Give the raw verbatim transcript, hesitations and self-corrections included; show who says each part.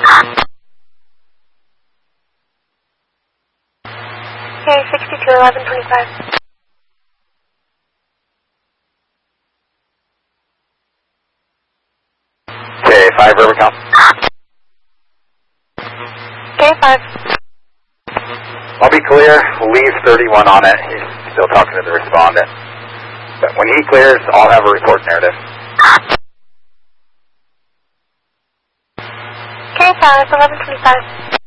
Speaker 1: Okay, sixty-two eleven twenty-five.
Speaker 2: Okay, five River Count.
Speaker 1: Okay, five.
Speaker 2: I'll be clear, leave thirty-one on it. He's still talking to the respondent. But when he clears, I'll have a report narrative.
Speaker 1: Okay, five eleven twenty-five.